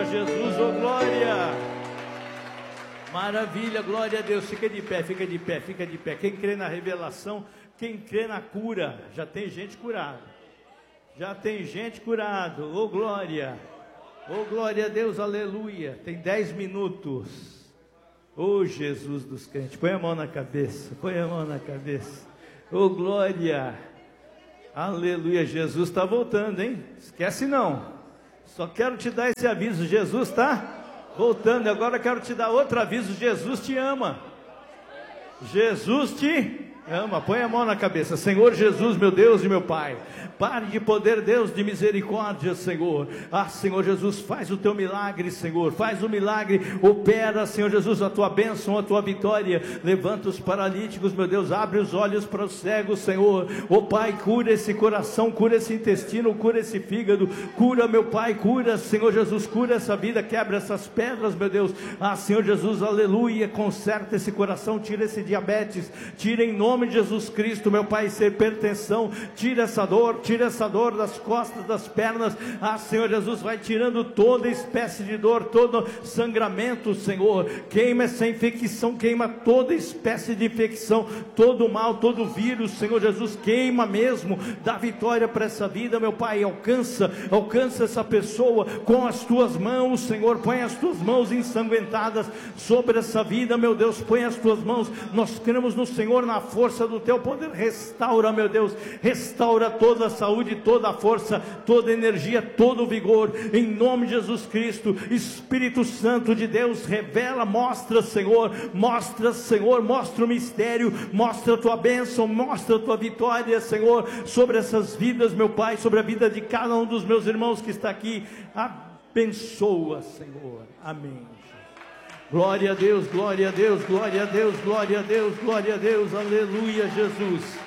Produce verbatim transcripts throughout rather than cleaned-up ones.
Jesus, oh glória. Maravilha, glória a Deus. Fica de pé, fica de pé, fica de pé. Quem crê na revelação, quem crê na cura, já tem gente curada. Já tem gente curada, oh glória. Oh glória a Deus, aleluia. Tem dez minutos. Oh Jesus dos crentes, põe a mão na cabeça, põe a mão na cabeça. Oh glória. Aleluia, Jesus está voltando, hein? Esquece não. Só quero te dar esse aviso, Jesus está voltando. Agora quero te dar outro aviso, Jesus te ama. Jesus te ama. Põe a mão na cabeça. Senhor Jesus, meu Deus e meu Pai, pare de poder, Deus de misericórdia, Senhor. Ah, Senhor Jesus, faz o teu milagre, Senhor. Faz o milagre, opera, Senhor Jesus, a tua bênção, a tua vitória. Levanta os paralíticos, meu Deus, abre os olhos para os cegos, Senhor. Oh Pai, cura esse coração, cura esse intestino, cura esse fígado, cura, meu Pai, cura, Senhor Jesus, cura essa vida, quebra essas pedras, meu Deus. Ah, Senhor Jesus, aleluia, conserta esse coração, tira esse diabetes, tira em nome de Jesus Cristo, meu Pai, essa hipertensão, tira essa dor, tira essa dor das costas, das pernas. Ah, Senhor Jesus, vai tirando toda espécie de dor, todo sangramento, Senhor. Queima essa infecção, queima toda espécie de infecção, todo mal, todo vírus, Senhor Jesus, queima mesmo, dá vitória para essa vida, meu Pai. Alcança, alcança essa pessoa com as tuas mãos, Senhor. Põe as tuas mãos ensanguentadas sobre essa vida, meu Deus. Põe as tuas mãos, nós cremos no Senhor, na força do teu poder. Restaura, meu Deus, restaura toda a saúde, toda a força, toda a energia, todo o vigor, em nome de Jesus Cristo. Espírito Santo de Deus, revela, mostra, Senhor, mostra, Senhor, mostra o mistério, mostra a tua bênção, mostra a tua vitória, Senhor, sobre essas vidas, meu Pai, sobre a vida de cada um dos meus irmãos que está aqui. Abençoa, Senhor, amém. Glória a Deus, glória a Deus, glória a Deus, glória a Deus, glória a Deus, aleluia, Jesus.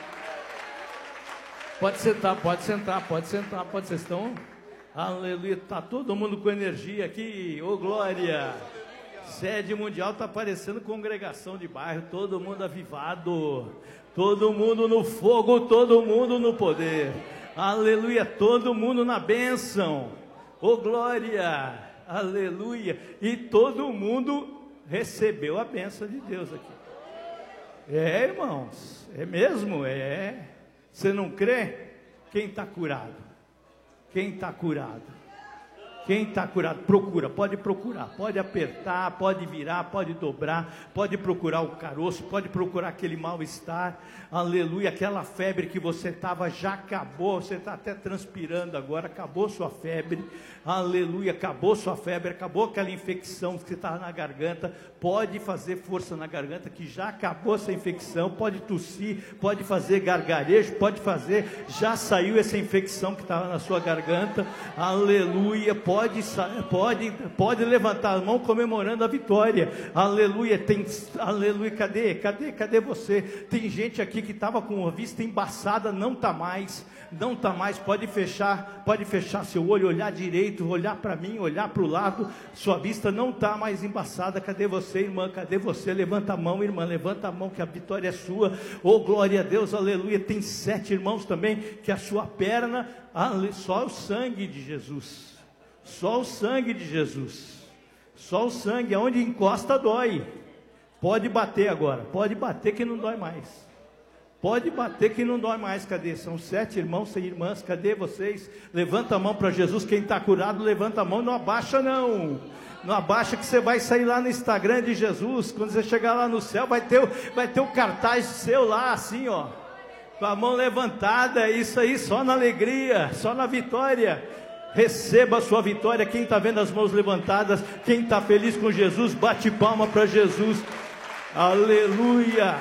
Pode sentar, pode sentar, pode sentar, pode, vocês estão, aleluia, está todo mundo com energia aqui, ô glória. Sede mundial está parecendo congregação de bairro, todo mundo avivado, todo mundo no fogo, todo mundo no poder, aleluia, todo mundo na bênção, ô glória, aleluia, e todo mundo recebeu a bênção de Deus aqui. É, irmãos, é mesmo, é. Você não crê? Quem está curado? Quem está curado? Quem está curado? Procura, pode procurar, pode apertar, pode virar, pode dobrar, pode procurar o caroço, pode procurar aquele mal-estar, aleluia, aquela febre que você estava, já acabou, você está até transpirando agora, acabou sua febre, aleluia, acabou sua febre, acabou aquela infecção que estava na garganta, pode fazer força na garganta, que já acabou essa infecção, pode tossir, pode fazer gargarejo, pode fazer, já saiu essa infecção que estava na sua garganta, aleluia, pode, pode, pode levantar a mão comemorando a vitória, aleluia, tem, aleluia, cadê, cadê, cadê você? Tem gente aqui que estava com a vista embaçada, não está mais, não está mais, pode fechar, pode fechar seu olho, olhar direito, olhar para mim, olhar para o lado, sua vista não está mais embaçada, cadê você, irmã, cadê você? Levanta a mão, irmã, levanta a mão que a vitória é sua, oh glória a Deus, aleluia. Tem sete irmãos também, que a sua perna, só o sangue de Jesus, só o sangue de Jesus, só o sangue, aonde encosta dói, pode bater agora, pode bater que não dói mais, pode bater que não dói mais, cadê? São sete irmãos, seis irmãs, cadê vocês? Levanta a mão para Jesus, quem está curado, levanta a mão, não abaixa não, não abaixa que você vai sair lá no Instagram de Jesus, quando você chegar lá no céu, vai ter, vai ter o cartaz seu lá, assim ó, com a mão levantada, isso aí, só na alegria, só na vitória. Receba a sua vitória. Quem está vendo as mãos levantadas, quem está feliz com Jesus, bate palma para Jesus, aleluia,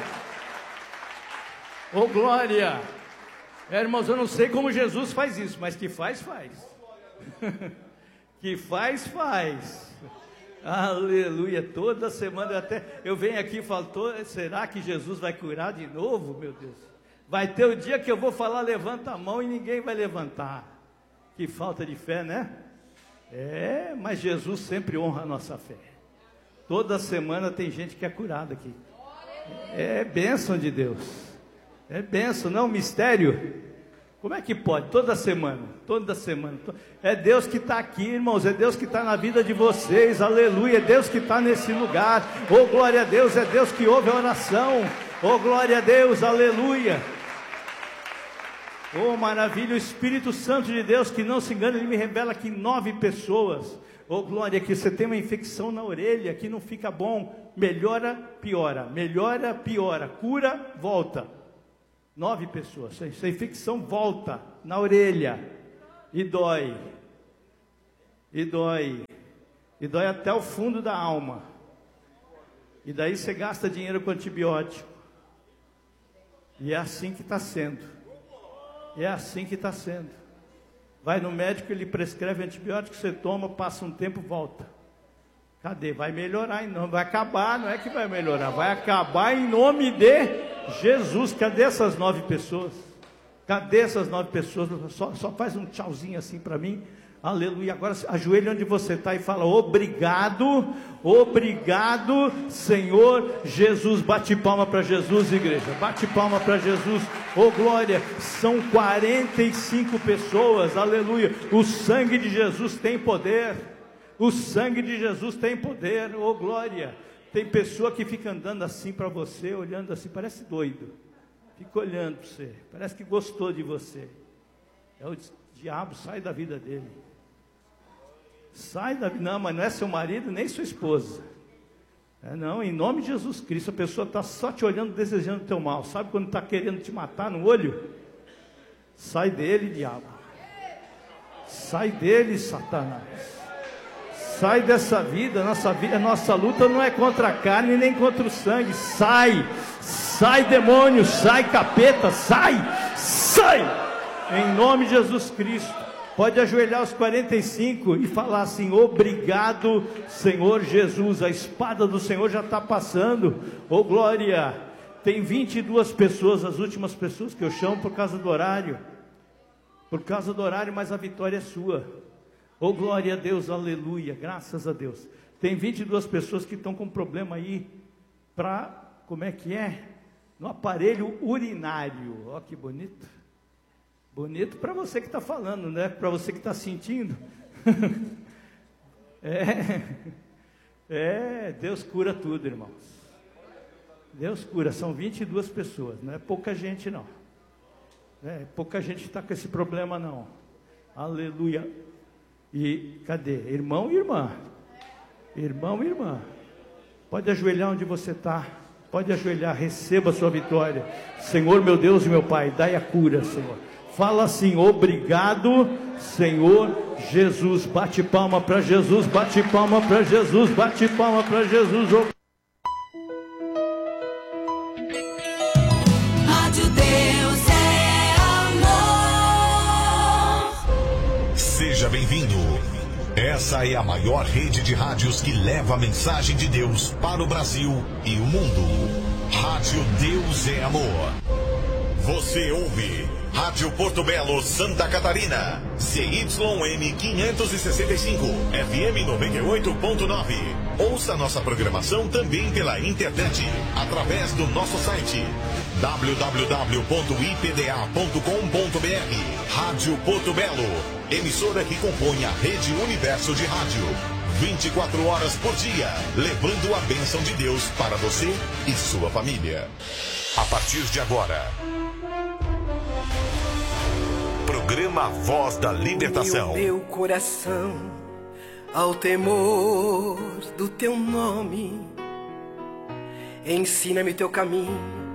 oh glória. É, irmãos, eu não sei como Jesus faz isso, mas que faz, faz. Que faz, faz. Aleluia. Toda semana eu até eu venho aqui e falo, será que Jesus vai curar de novo, meu Deus? Vai ter o dia que eu vou falar, levanta a mão, e ninguém vai levantar. Que falta de fé, né? É, mas Jesus sempre honra a nossa fé. Toda semana tem gente que é curada aqui. É bênção de Deus. É bênção, não mistério. Como é que pode? Toda semana, toda semana. É Deus que está aqui, irmãos, é Deus que está na vida de vocês, aleluia, é Deus que está nesse lugar. Oh, glória a Deus, é Deus que ouve a oração. Oh, glória a Deus, aleluia. Oh, maravilha, o Espírito Santo de Deus, que não se engana, ele me revela que nove pessoas, oh, glória, que você tem uma infecção na orelha, que não fica bom, melhora, piora, melhora, piora, cura, volta. Nove pessoas, essa infecção volta na orelha, e dói, e dói, e dói até o fundo da alma, e daí você gasta dinheiro com antibiótico, e é assim que está sendo, é assim que está sendo, vai no médico, ele prescreve antibiótico, você toma, passa um tempo, volta, cadê? Vai melhorar, não vai acabar, não é que vai melhorar, vai acabar em nome de Jesus. Cadê essas nove pessoas? Cadê essas nove pessoas? Só, só faz um tchauzinho assim para mim. Aleluia. Agora ajoelha onde você está e fala: obrigado, obrigado, Senhor Jesus. Bate palma para Jesus, igreja. Bate palma para Jesus. Oh, glória. São quarenta e cinco pessoas. Aleluia. O sangue de Jesus tem poder. O sangue de Jesus tem poder. Oh, glória. Tem pessoa que fica andando assim para você, olhando assim, parece doido. Fica olhando para você, parece que gostou de você. É o diabo, sai da vida dele. Sai da vida, não, mas não é seu marido nem sua esposa. É, não, em nome de Jesus Cristo, a pessoa está só te olhando, desejando o teu mal. Sabe quando está querendo te matar no olho? Sai dele, diabo. Sai dele, Satanás. Sai dessa vida, nossa vida, nossa luta não é contra a carne nem contra o sangue. Sai, sai demônio, sai capeta, sai, sai, em nome de Jesus Cristo. Pode ajoelhar os quarenta e cinco e falar assim: obrigado, Senhor Jesus. A espada do Senhor já está passando. Oh, glória. Tem vinte e duas pessoas, as últimas pessoas que eu chamo por causa do horário, por causa do horário, mas a vitória é sua. Oh, glória a Deus, aleluia, graças a Deus. Tem vinte e duas pessoas que estão com problema aí, para, como é que é? No aparelho urinário. Ó, que bonito. Bonito para você que está falando, né? Para você que está sentindo. é, é, Deus cura tudo, irmãos. Deus cura, são vinte e duas pessoas, não é pouca gente não. É, pouca gente está com esse problema não. Aleluia. E cadê? Irmão e irmã. Irmão e irmã. Pode ajoelhar onde você está. Pode ajoelhar, receba a sua vitória. Senhor, meu Deus e meu Pai, dai a cura, Senhor. Fala assim: obrigado, Senhor Jesus. Bate palma para Jesus, bate palma para Jesus, bate palma para Jesus. Rádio Deus é amor. Seja bem-vindo. Essa é a maior rede de rádios que leva a mensagem de Deus para o Brasil e o mundo. Rádio Deus é Amor. Você ouve Rádio Porto Belo, Santa Catarina, C Y M quinhentos e sessenta e cinco, F M noventa e oito ponto nove. Ouça nossa programação também pela internet, através do nosso site w w w ponto i p d a ponto com ponto b r. Rádio Porto Belo, emissora que compõe a Rede Universo de Rádio. vinte e quatro horas por dia, levando a bênção de Deus para você e sua família. A partir de agora, programa Voz da Libertação. Une o meu coração ao temor do teu nome. Ensina-me teu caminho